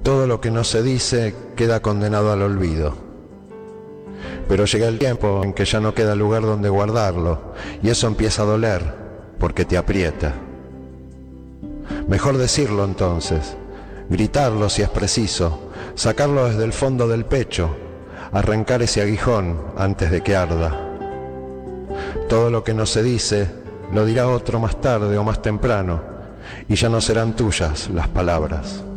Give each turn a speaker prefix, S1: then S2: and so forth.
S1: Todo lo que no se dice queda condenado al olvido. Pero llega el tiempo en que ya no queda lugar donde guardarlo, y eso empieza a doler, porque te aprieta. Mejor decirlo entonces, gritarlo si es preciso, sacarlo desde el fondo del pecho, arrancar ese aguijón antes de que arda. Todo lo que no se dice lo dirá otro más tarde o más temprano, y ya no serán tuyas las palabras.